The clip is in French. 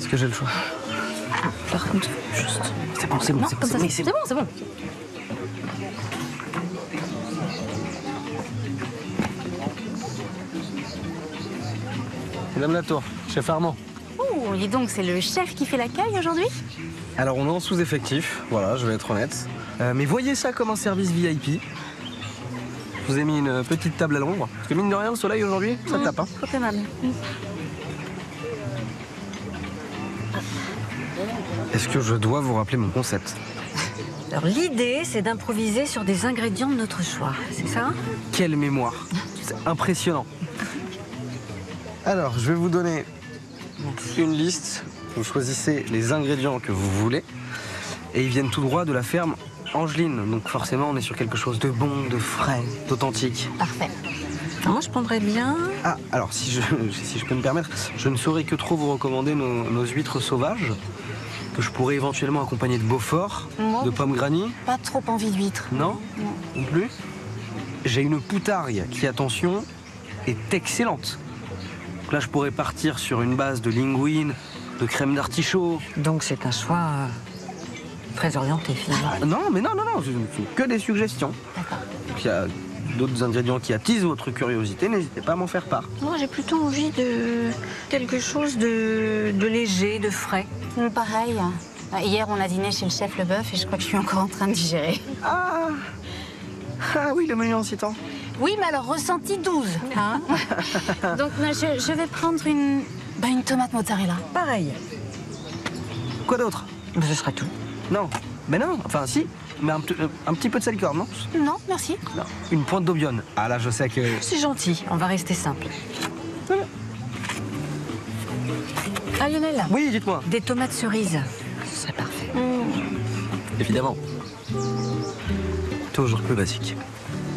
Est-ce que j'ai le choix? Par contre, juste... C'est bon, c'est bon, Non, c'est comme ça, bon. c'est bon, c'est bon. Madame Latour, chef Armand. Oh, dis donc, c'est le chef qui fait l'accueil aujourd'hui? Alors, on est en sous-effectif, voilà, je vais être honnête. Mais voyez ça comme un service VIP. Je vous ai mis une petite table à l'ombre. Parce que mine de rien, le soleil aujourd'hui, ça tape. Hein. Trop aimable. Est-ce que je dois vous rappeler mon concept? Alors l'idée, c'est d'improviser sur des ingrédients de notre choix, c'est ça? Quelle mémoire! C'est impressionnant. Alors, je vais vous donner une liste. Vous choisissez les ingrédients que vous voulez. Et ils viennent tout droit de la ferme Angeline. Donc forcément, on est sur quelque chose de bon, de frais, d'authentique. Parfait. Moi, je prendrais bien... Ah, alors, si je peux me permettre, je ne saurais que trop vous recommander nos huîtres sauvages, que je pourrais éventuellement accompagner de Beaufort, Moi, de pommes granny. Pas trop envie d'huîtres. Non? Non plus? J'ai une poutargue qui, attention, est excellente. Donc là, je pourrais partir sur une base de linguine, de crème d'artichaut. Donc c'est un choix très orienté finalement. Non, mais non, c'est que des suggestions. D'accord. Il y a d'autres ingrédients qui attisent votre curiosité, n'hésitez pas à m'en faire part. Moi, j'ai plutôt envie de quelque chose de léger, de frais. Pareil. Hier, on a dîné chez le chef Leboeuf et je crois que je suis encore en train de digérer. Ah oui, le menu en citant. Oui, mais alors ressenti 12. Hein. Donc, non, je vais prendre une tomate mozzarella. Pareil. Quoi d'autre? Mais ce sera tout. Non. Mais non, enfin si, mais un petit peu de salicorne, non? Non, merci. Non. Une pointe d'Aubion. Ah là, je sais que... C'est gentil, on va rester simple. Ah Lionel, Oui, dites-moi. des tomates cerises, ce serait parfait. Évidemment. Toujours plus basique.